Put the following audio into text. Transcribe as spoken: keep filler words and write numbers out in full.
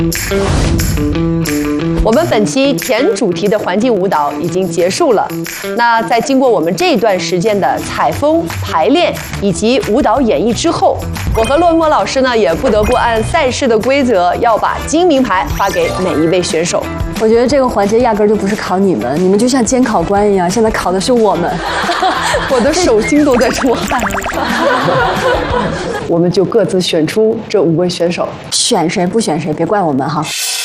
我们本期甜主题的环境舞蹈已经结束了。那在经过我们这一段时间的采风、排练以及舞蹈演绎之后，我和骆驼老师呢也不得不按赛事的规则，要把金名牌发给每一位选手。 我觉得这个环节压根儿就不是考你们，你们就像监考官一样，现在考的是我们。 我的手心都在出汗。我们就各自选出这五位选手， 选谁不选谁，别怪我们哈。